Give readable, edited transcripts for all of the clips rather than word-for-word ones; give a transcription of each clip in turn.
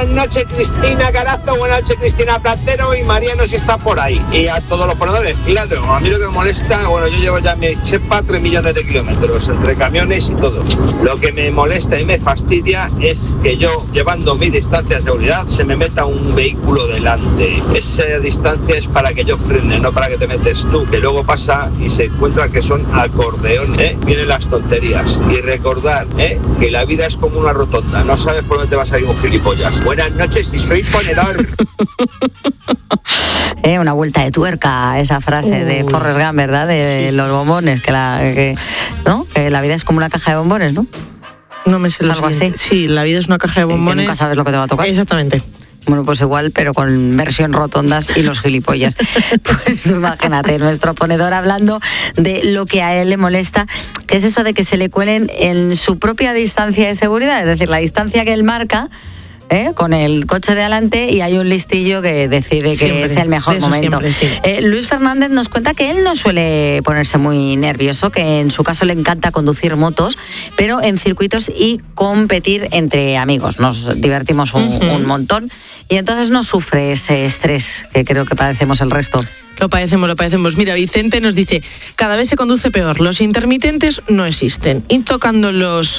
Buenas noches, Cristina Carazo, buenas noches, Cristina Platero y Mariano si está por ahí. Y a todos los ponedores, claro, a mí lo que me molesta, bueno, yo llevo ya mi chepa 3 millones de kilómetros, entre camiones y todo. Lo que me molesta y me fastidia es que yo, llevando mi distancia de seguridad, se me meta un vehículo delante. Esa distancia es para que yo frene, no para que te metes tú, que luego pasa y se encuentra que son acordeones, vienen las tonterías. Y recordar, que la vida es como una rotonda, no sabes por dónde te va a salir un gilipollas. Buenas noches y soy ponedor. Una vuelta de tuerca esa frase de Forrest Gump, ¿verdad? De los bombones, ¿no? Que la vida es como una caja de bombones, ¿no? No me sé algo así. Sí, la vida es una caja de bombones. Que nunca sabes lo que te va a tocar. Exactamente. Bueno, pues igual, pero con versión rotondas y los gilipollas. Pues tú imagínate, nuestro ponedor hablando de lo que a él le molesta, que es eso de que se le cuelen en su propia distancia de seguridad, es decir, la distancia que él marca, con el coche de adelante, y hay un listillo que decide que es el mejor momento. Siempre, sí. Luis Fernández nos cuenta que él no suele ponerse muy nervioso, que en su caso le encanta conducir motos, pero en circuitos y competir entre amigos. Nos divertimos un montón y entonces no sufre ese estrés que creo que padecemos el resto. Lo padecemos. Mira, Vicente nos dice, cada vez se conduce peor, los intermitentes no existen. Ir tocando los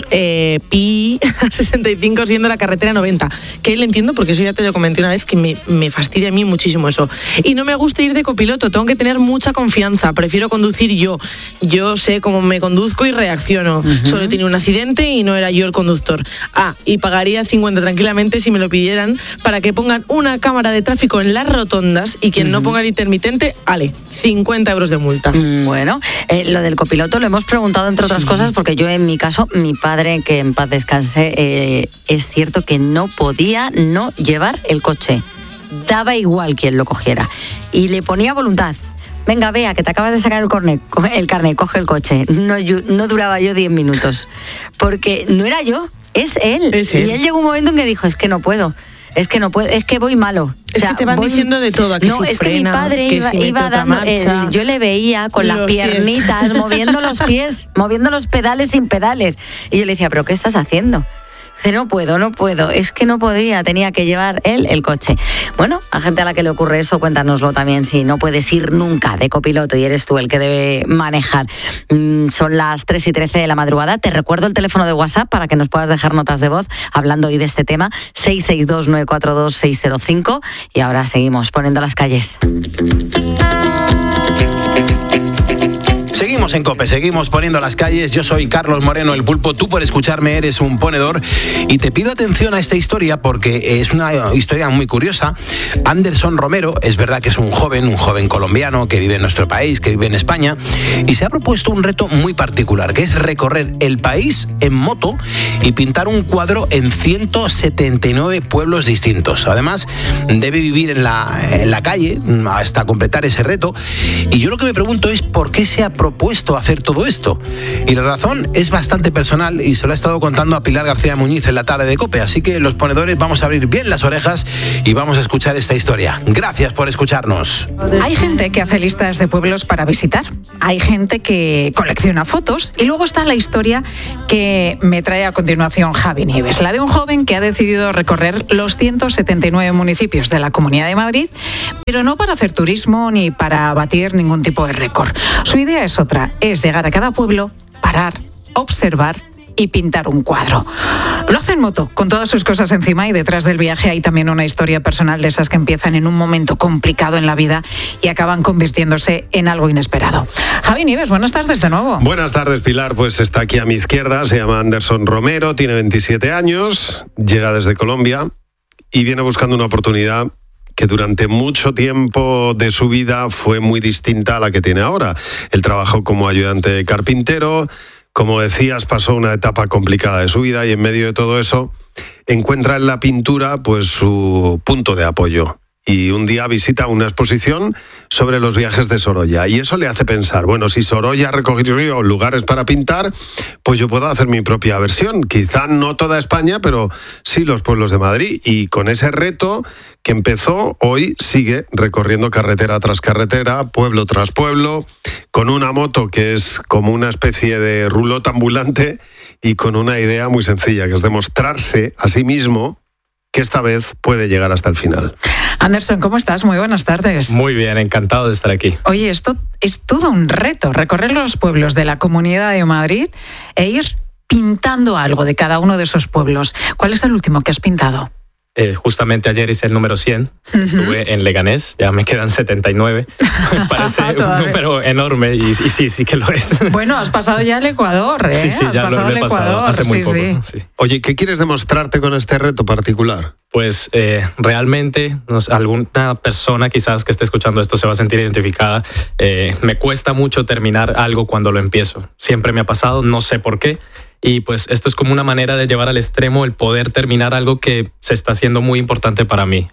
pi a 65 siendo la carretera 90. Que él entiendo, porque eso ya te lo comenté una vez, que me fastidia a mí muchísimo eso. Y no me gusta ir de copiloto, tengo que tener mucha confianza, prefiero conducir yo. Yo sé cómo me conduzco y reacciono. Solo he tenido un accidente y no era yo el conductor. Y pagaría 50 tranquilamente si me lo pidieran, para que pongan una cámara de tráfico en las rotondas y quien no ponga el intermitente, 50 euros de multa. Bueno, lo del copiloto lo hemos preguntado entre otras cosas porque yo en mi caso, mi padre, que en paz descanse, es cierto que no podía no llevar el coche. Daba igual quien lo cogiera. Y le ponía voluntad. Venga, vea, que te acabas de sacar el carnet, coge el coche. No duraba yo 10 minutos. Porque no era yo, es él. Y él llegó un momento en que dijo, es que no puedo, es que voy malo. Es que te van diciendo de todo, que no, si es frena, que mi padre iba dando, yo le veía con las piernitas, moviendo los pies, moviendo los pedales sin pedales. Y yo le decía, ¿pero qué estás haciendo? Dice, no puedo, es que no podía, tenía que llevar él el coche. Bueno, a gente a la que le ocurre eso, cuéntanoslo también, si no puedes ir nunca de copiloto y eres tú el que debe manejar. Son las 3:13 de la madrugada, te recuerdo el teléfono de WhatsApp para que nos puedas dejar notas de voz hablando hoy de este tema, 662-942-605, y ahora seguimos poniendo las calles. Seguimos en COPE, seguimos poniendo las calles. Yo soy Carlos Moreno, el Pulpo. Tú, por escucharme, eres un ponedor. Y te pido atención a esta historia porque es una historia muy curiosa. Anderson Romero, es verdad que es un joven colombiano que vive en nuestro país, que vive en España, y se ha propuesto un reto muy particular, que es recorrer el país en moto y pintar un cuadro en 179 pueblos distintos. Además, debe vivir en la calle hasta completar ese reto. Y yo lo que me pregunto es ¿por qué se ha propuesto hacer todo esto? Y la razón es bastante personal y se lo ha estado contando a Pilar García Muñiz en la tarde de COPE, así que los ponedores vamos a abrir bien las orejas y vamos a escuchar esta historia. Gracias por escucharnos. Hay gente que hace listas de pueblos para visitar, hay gente que colecciona fotos y luego está la historia que me trae a continuación Javi Nieves, la de un joven que ha decidido recorrer los 179 municipios de la Comunidad de Madrid, pero no para hacer turismo ni para batir ningún tipo de récord. Su idea es otra, es llegar a cada pueblo, parar, observar y pintar un cuadro. Lo hace en moto, con todas sus cosas encima, y detrás del viaje hay también una historia personal de esas que empiezan en un momento complicado en la vida y acaban convirtiéndose en algo inesperado. Javi Nieves, buenas tardes de nuevo. Buenas tardes, Pilar. Pues está aquí a mi izquierda, se llama Anderson Romero, tiene 27 años, llega desde Colombia y viene buscando una oportunidad que durante mucho tiempo de su vida fue muy distinta a la que tiene ahora. Él trabajó como ayudante de carpintero, como decías, pasó una etapa complicada de su vida y en medio de todo eso encuentra en la pintura pues su punto de apoyo. Y un día visita una exposición sobre los viajes de Sorolla. Y eso le hace pensar, bueno, si Sorolla recogió lugares para pintar, pues yo puedo hacer mi propia versión. Quizá no toda España, pero sí los pueblos de Madrid. Y con ese reto que empezó, hoy sigue recorriendo carretera tras carretera, pueblo tras pueblo, con una moto que es como una especie de roulotte ambulante y con una idea muy sencilla, que es demostrarse a sí mismo que esta vez puede llegar hasta el final. Anderson, ¿cómo estás? Muy buenas tardes. Muy bien, encantado de estar aquí. Oye, esto es todo un reto, recorrer los pueblos de la Comunidad de Madrid e ir pintando algo de cada uno de esos pueblos. ¿Cuál es el último que has pintado? Justamente ayer hice el número 100, estuve en Leganés, ya me quedan 79. Me parece un número enorme y sí que lo es. Bueno, has pasado ya el Ecuador, ¿eh? Sí, ya lo he pasado hace muy poco. Sí. Oye, ¿qué quieres demostrarte con este reto particular? Pues realmente alguna persona quizás que esté escuchando esto se va a sentir identificada. Me cuesta mucho terminar algo cuando lo empiezo. Siempre me ha pasado, no sé por qué. Y pues esto es como una manera de llevar al extremo el poder terminar algo que se está haciendo muy importante para mí.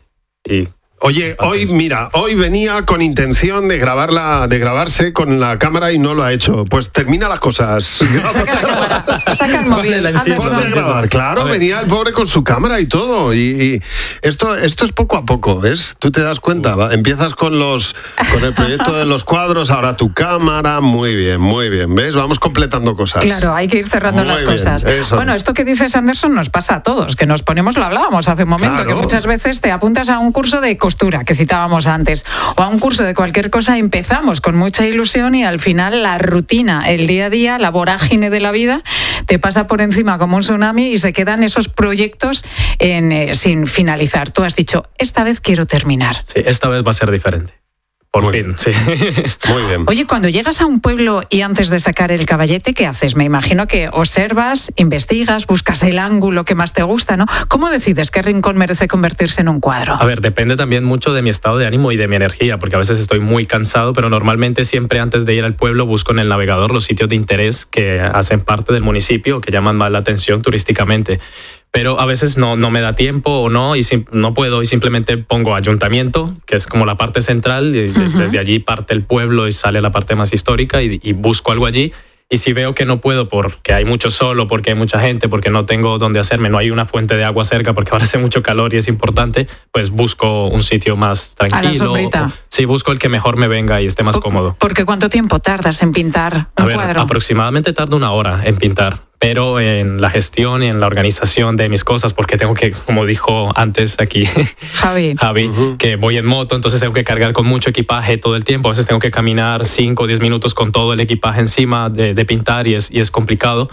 Oye, hoy venía con intención de grabarse con la cámara y no lo ha hecho. Pues termina las cosas. Saca la cámara, saca el móvil. Ponte a grabar. Claro, venía el pobre con su cámara y todo. Y esto es poco a poco, ¿ves? Tú te das cuenta, empiezas con el proyecto de los cuadros, ahora tu cámara, muy bien, ¿ves? Vamos completando cosas. Claro, hay que ir cerrando las cosas. Bueno, esto que dices, Anderson, nos pasa a todos, que nos ponemos, lo hablábamos hace un momento, que muchas veces te apuntas a un curso de costura que citábamos antes, o a un curso de cualquier cosa, empezamos con mucha ilusión y al final la rutina, el día a día, la vorágine de la vida te pasa por encima como un tsunami y se quedan esos proyectos sin finalizar. Tú has dicho, esta vez quiero terminar. Sí, esta vez va a ser diferente. Por fin, sí. Muy bien. Oye, cuando llegas a un pueblo y antes de sacar el caballete, ¿qué haces? Me imagino que observas, investigas, buscas el ángulo que más te gusta, ¿no? ¿Cómo decides qué rincón merece convertirse en un cuadro? A ver, depende también mucho de mi estado de ánimo y de mi energía, porque a veces estoy muy cansado, pero normalmente siempre antes de ir al pueblo busco en el navegador los sitios de interés que hacen parte del municipio, que llaman más la atención turísticamente. Pero a veces no me da tiempo o no puedo y simplemente pongo ayuntamiento, que es como la parte central, y desde allí parte el pueblo y sale la parte más histórica y busco algo allí. Y si veo que no puedo porque hay mucho sol o porque hay mucha gente, porque no tengo dónde hacerme, no hay una fuente de agua cerca porque ahora hace mucho calor y es importante, pues busco un sitio más tranquilo. A la sombrita. Sí, busco el que mejor me venga y esté más cómodo. Porque ¿cuánto tiempo tardas en pintar un cuadro? Aproximadamente tardo 1 hora en pintar. Pero en la gestión y en la organización de mis cosas, porque tengo que, como dijo antes aquí Javi, que voy en moto, entonces tengo que cargar con mucho equipaje todo el tiempo. A veces tengo que caminar 5 o 10 minutos con todo el equipaje encima de pintar y es complicado.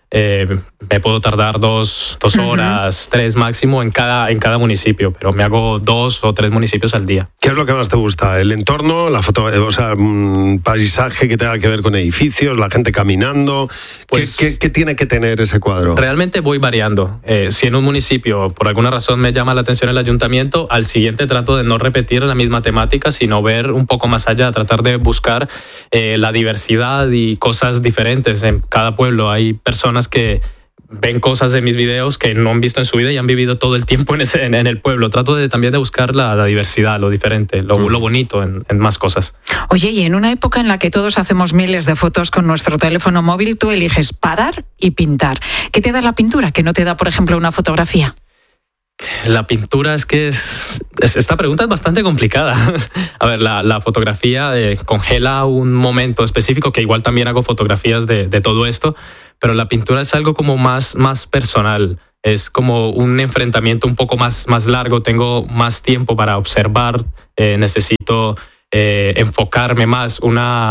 Me puedo tardar 2 horas, 3 máximo en cada municipio, pero me hago 2 o 3 municipios al día. ¿Qué es lo que más te gusta? ¿El entorno, la foto, o sea, un paisaje que tenga que ver con edificios, la gente caminando? Pues, ¿Qué tiene que tener ese cuadro? Realmente voy variando. Si en un municipio por alguna razón me llama la atención el ayuntamiento, al siguiente trato de no repetir la misma temática, sino ver un poco más allá, tratar de buscar la diversidad y cosas diferentes. En cada pueblo hay personas que ven cosas de mis videos que no han visto en su vida y han vivido todo el tiempo en el pueblo. Trato también de buscar la diversidad, lo diferente, lo bonito en más cosas. Oye, y en una época en la que todos hacemos miles de fotos con nuestro teléfono móvil, tú eliges parar y pintar. ¿Qué te da la pintura que no te da, por ejemplo, una fotografía? La pintura esta pregunta es bastante complicada. A ver, la fotografía congela un momento específico, que igual también hago fotografías de todo esto, pero la pintura es algo como más personal. Es como un enfrentamiento un poco más largo, tengo más tiempo para observar, necesito enfocarme más,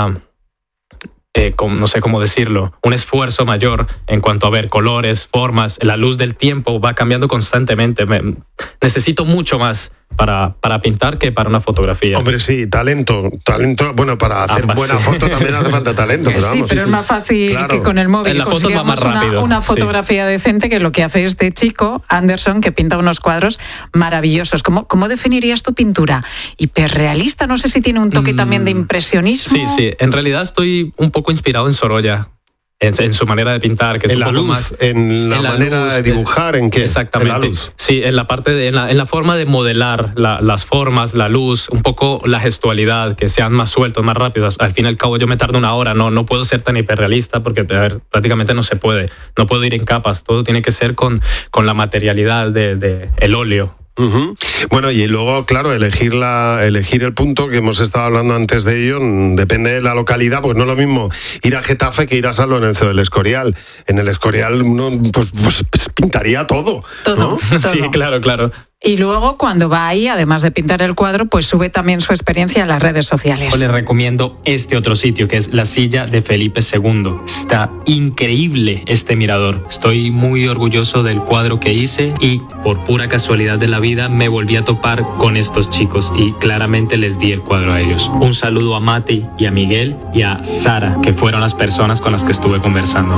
no sé cómo decirlo, un esfuerzo mayor en cuanto a ver colores, formas, la luz del tiempo va cambiando constantemente. Necesito mucho más para pintar que para una fotografía. Hombre, sí, talento. Bueno, para hacer buena foto también hace falta talento. Pero vamos, pero es más fácil que con el móvil. En la foto va más rápido. Una fotografía decente, que lo que hace este chico, Anderson, que pinta unos cuadros maravillosos. ¿Cómo definirías tu pintura? ¿Hiperrealista? No sé si tiene un toque también de impresionismo. Sí. En realidad estoy un poco inspirado en Sorolla. En su manera de pintar, que es en un la poco luz, más en la manera de dibujar, ¿en qué? Exactamente. En la luz. Sí, en la parte en la forma de modelar las formas, la luz, un poco la gestualidad, que sean más sueltos, más rápidos. Al fin y al cabo yo me tardo 1 hora, no puedo ser tan hiperrealista porque prácticamente no se puede. No puedo ir en capas, todo tiene que ser con la materialidad de el óleo. Bueno, y luego, claro, elegir el punto, que hemos estado hablando antes de ello, depende de la localidad, pues no es lo mismo ir a Getafe que ir a San Lorenzo del Escorial. En el Escorial uno pues pintaría todo. ¿No? Sí, claro. Y luego cuando va ahí, además de pintar el cuadro, pues sube también su experiencia en las redes sociales. Les recomiendo este otro sitio, que es la silla de Felipe II. Está increíble este mirador. Estoy muy orgulloso del cuadro que hice y por pura casualidad de la vida me volví a topar con estos chicos y claramente les di el cuadro a ellos. Un saludo a Mati y a Miguel y a Sara, que fueron las personas con las que estuve conversando.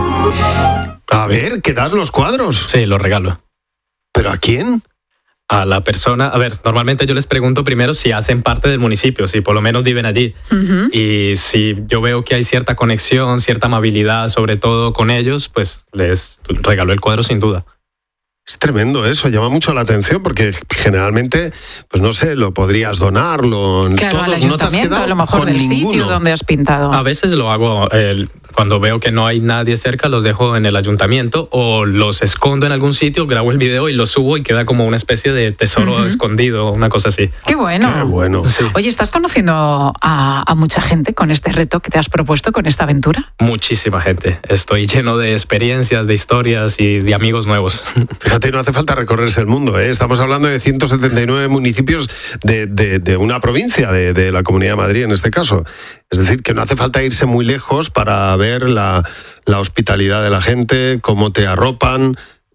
A ver, ¿qué das los cuadros? Sí, los regalo. ¿Pero a quién? A la persona, a ver, normalmente yo les pregunto primero si hacen parte del municipio, si por lo menos viven allí. Y si yo veo que hay cierta conexión, cierta amabilidad, sobre todo con ellos, pues les regalo el cuadro sin duda. Es tremendo eso, llama mucho la atención porque generalmente, pues no sé, lo podrías donarlo. Claro, al ayuntamiento, a lo mejor del sitio donde has pintado. A veces lo hago cuando veo que no hay nadie cerca, los dejo en el ayuntamiento o los escondo en algún sitio, grabo el video y lo subo y queda como una especie de tesoro escondido, una cosa así. ¡Qué bueno! ¡Qué bueno! Sí. Oye, ¿estás conociendo a mucha gente con este reto que te has propuesto, con esta aventura? Muchísima gente. Estoy lleno de experiencias, de historias y de amigos nuevos. Fíjate, no hace falta recorrerse el mundo, ¿eh? Estamos hablando de 179 municipios de una provincia, de la Comunidad de Madrid en este caso. Es decir, que no hace falta irse muy lejos para ver la hospitalidad de la gente, cómo te arropan,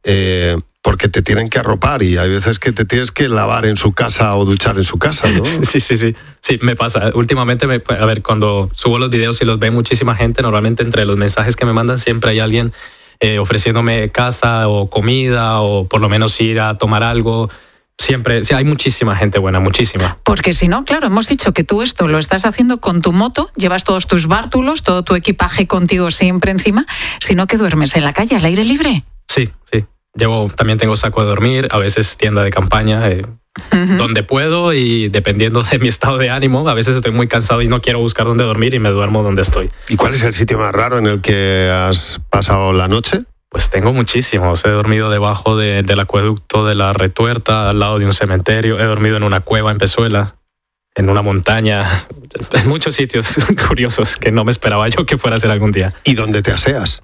porque te tienen que arropar y hay veces que te tienes que lavar en su casa o duchar en su casa, ¿no? Sí. Sí, me pasa. Últimamente, a ver, cuando subo los videos y los ve muchísima gente, normalmente entre los mensajes que me mandan siempre hay alguien ofreciéndome casa o comida o por lo menos ir a tomar algo. Siempre, sí, hay muchísima gente buena, muchísima. Porque si no, claro, hemos dicho que tú esto lo estás haciendo con tu moto, llevas todos tus bártulos, todo tu equipaje contigo siempre encima, sino que duermes en la calle, al aire libre. Sí. También tengo saco de dormir, a veces tienda de campaña, donde puedo y dependiendo de mi estado de ánimo, a veces estoy muy cansado y no quiero buscar dónde dormir y me duermo donde estoy. ¿Y cuál es el sitio más raro en el que has pasado la noche? Pues tengo muchísimos. He dormido debajo del acueducto de la Retuerta, al lado de un cementerio. He dormido en una cueva en Pezuela, en una montaña, en muchos sitios curiosos que no me esperaba yo que fuera a ser algún día. ¿Y dónde te aseas?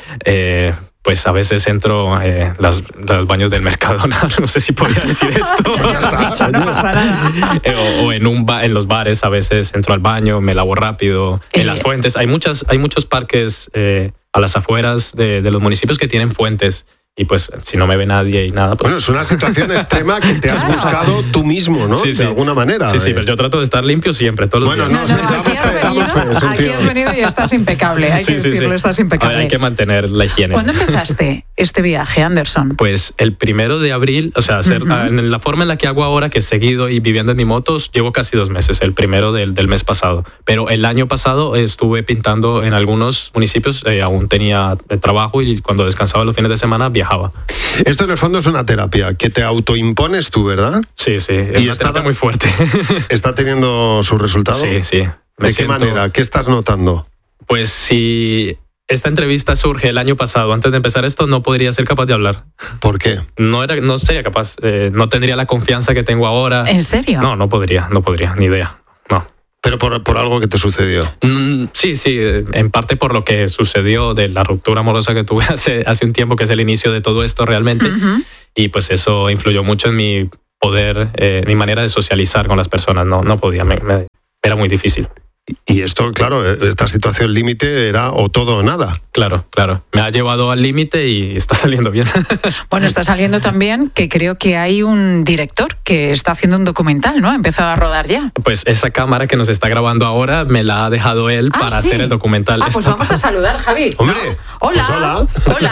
Pues a veces entro los baños del Mercadona, no sé si podía decir esto. No pasa nada. O en los bares a veces entro al baño, me lavo rápido. En las fuentes, hay muchos parques a las afueras de los municipios que tienen fuentes. Y pues si no me ve nadie y nada... Pues... Bueno, es una situación extrema que te has buscado tú mismo, ¿no? Sí. De alguna manera. Sí, pero yo trato de estar limpio siempre, todos los días. Aquí has venido y estás impecable, hay que decirlo, estás impecable. A ver, hay que mantener la higiene. ¿Cuándo empezaste este viaje, Anderson? Pues el 1 de abril, o sea, en la forma en la que hago ahora, que he seguido y viviendo en mi moto, llevo casi 2 meses, el 1 del mes pasado. Pero el año pasado estuve pintando en algunos municipios, aún tenía trabajo y cuando descansaba los fines de semana viajaba. Esto en el fondo es una terapia que te autoimpones tú, ¿verdad? Sí, es una terapia muy fuerte. ¿Está teniendo su resultado? Sí. ¿De qué manera? ¿Qué estás notando? Pues si esta entrevista surge el año pasado, antes de empezar esto, no podría ser capaz de hablar. ¿Por qué? No sería capaz, no tendría la confianza que tengo ahora. ¿En serio? No podría, ni idea, no. ¿Pero por algo que te sucedió? Sí, en parte por lo que sucedió de la ruptura amorosa que tuve hace un tiempo, que es el inicio de todo esto realmente. Y pues eso influyó mucho en mi poder, mi manera de socializar con las personas. No podía, era muy difícil. Y esto, claro, esta situación límite era o todo o nada. Claro. Me ha llevado al límite y está saliendo bien. Bueno, está saliendo también que creo que hay un director que está haciendo un documental, ¿no? Ha empezado a rodar ya. Pues esa cámara que nos está grabando ahora me la ha dejado él para hacer el documental. Pues vamos a saludar, Javi. Hombre, hola.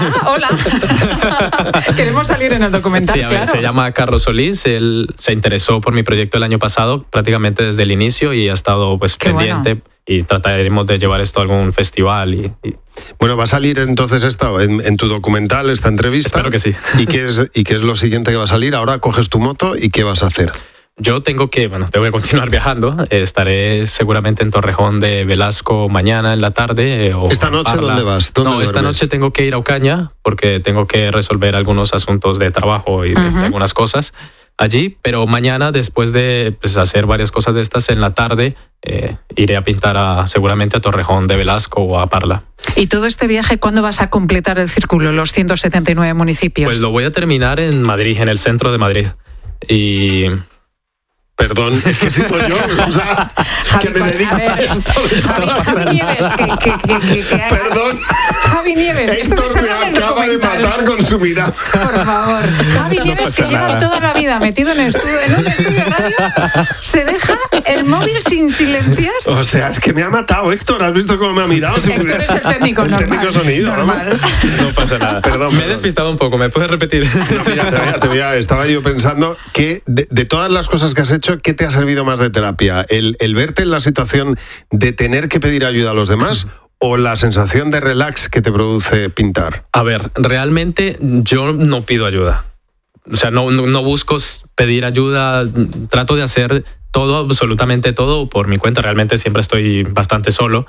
Queremos salir en el documental, sí, claro. Se llama Carlos Solís, él se interesó por mi proyecto el año pasado, prácticamente desde el inicio, y ha estado pues pendiente. Bueno. Y trataremos de llevar esto a algún festival. Bueno, va a salir entonces en tu documental esta entrevista. Espero que sí. ¿Y qué es lo siguiente que va a salir? Ahora coges tu moto y ¿qué vas a hacer? Yo tengo que continuar viajando. Estaré seguramente en Torrejón de Velasco mañana en la tarde. ¿Esta noche dónde vas? Esta noche tengo que ir a Ocaña porque tengo que resolver algunos asuntos de trabajo y de algunas cosas allí, pero mañana, después de hacer varias cosas de estas, en la tarde iré a pintar seguramente a Torrejón de Velasco o a Parla. ¿Y todo este viaje cuándo vas a completar el círculo, los 179 municipios? Pues lo voy a terminar en Madrid, en el centro de Madrid. y... Perdón, es que soy yo, o sea, que me dedico a esto. Javi Nieves, Perdón. Javi Nieves, esto Héctor me acaba de matar con su mirada. Por favor. Javi Nieves, que lleva toda la vida metido en un estudio de radio, se deja el móvil sin silenciar. O sea, es que me ha matado, Héctor. ¿Has visto cómo me ha mirado? Héctor es el técnico normal. El técnico sonido, normal. No pasa nada. Perdón. Me he despistado un poco, ¿me puedes repetir? No, mira, estaba yo pensando que de todas las cosas que has hecho, ¿qué te ha servido más de terapia? ¿El verte en la situación de tener que pedir ayuda a los demás o la sensación de relax que te produce pintar? A ver, realmente yo no pido ayuda. O sea, no busco pedir ayuda, trato de hacer todo, absolutamente todo por mi cuenta. Realmente siempre estoy bastante solo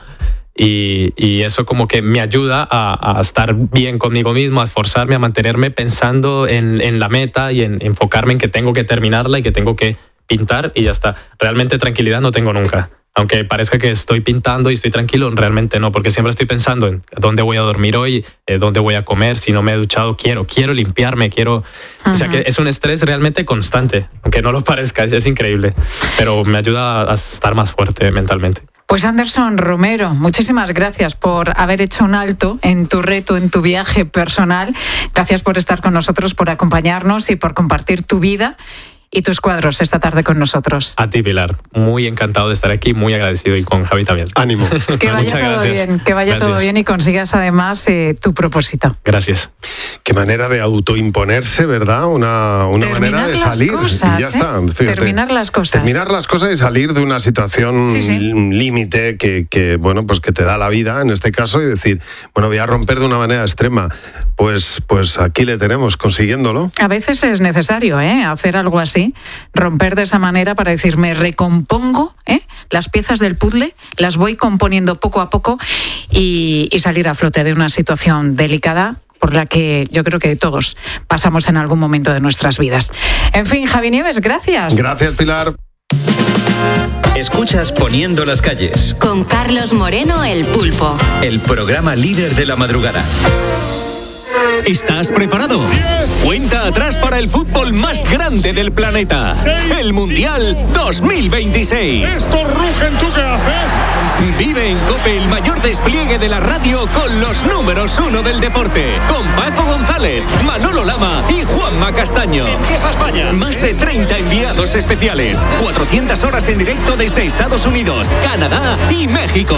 y eso como que me ayuda a estar bien conmigo mismo, a esforzarme, a mantenerme pensando en la meta y en enfocarme en que tengo que terminarla y que tengo que pintar y ya está. Realmente tranquilidad no tengo nunca. Aunque parezca que estoy pintando y estoy tranquilo, realmente no, porque siempre estoy pensando en dónde voy a dormir hoy, dónde voy a comer, si no me he duchado, quiero limpiarme, quiero... O sea que es un estrés realmente constante, aunque no lo parezca, es increíble, pero me ayuda a estar más fuerte mentalmente. Pues Anderson Romero, muchísimas gracias por haber hecho un alto en tu reto, en tu viaje personal. Gracias por estar con nosotros, por acompañarnos y por compartir tu vida y tus cuadros esta tarde con nosotros. A ti, Pilar. Muy encantado de estar aquí, muy agradecido, y con Javi también. Ánimo. Que vaya todo bien, que vaya todo bien y consigas además tu propósito. Gracias. Qué manera de autoimponerse, ¿verdad? Una manera de salir cosas, y ya está. Fíjate. Terminar las cosas. Terminar las cosas y salir de una situación límite que, bueno, pues que te da la vida, en este caso, y decir, bueno, voy a romper de una manera extrema. Pues aquí le tenemos, consiguiéndolo. A veces es necesario, hacer algo así, romper de esa manera para decir, me recompongo, las piezas del puzzle, las voy componiendo poco a poco y salir a flote de una situación delicada por la que yo creo que todos pasamos en algún momento de nuestras vidas. En fin, Javi Nieves, gracias. Gracias, Pilar. Escuchas Poniendo las calles. Con Carlos Moreno, el Pulpo. El programa líder de la madrugada. ¿Estás preparado? 10. Cuenta atrás para el fútbol más grande del planeta. 6. El Mundial 2026. Estos rugen, ¿tú qué haces? Vive en COPE el mayor despliegue de la radio con los números 1 del deporte. Con Paco González, Manolo Lama y Juanma Castaño. Empieza España. Más de 30 enviados especiales. 400 horas en directo desde Estados Unidos, Canadá y México.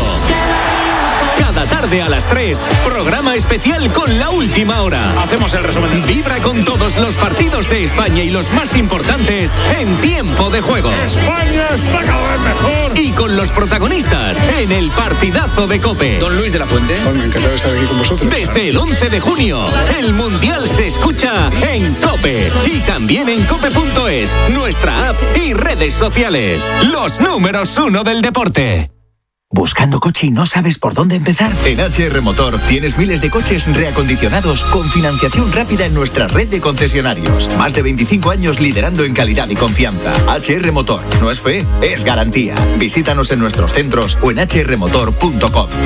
Cada tarde a las 3, programa especial con La Última Hora. Hacemos el resumen. Vibra con todos los partidos de España y los más importantes en tiempo de juego. España está cada vez mejor. Y con los protagonistas en el partidazo de COPE. Don Luis de la Fuente. Me encantado de estar aquí con vosotros. Desde el 11 de junio, el Mundial se escucha en COPE. Y también en cope.es, nuestra app y redes sociales. Los números 1 del deporte. ¿Buscando coche y no sabes por dónde empezar? En HR Motor tienes miles de coches reacondicionados con financiación rápida en nuestra red de concesionarios. Más de 25 años liderando en calidad y confianza. HR Motor. No es fe, es garantía. Visítanos en nuestros centros o en hrmotor.com.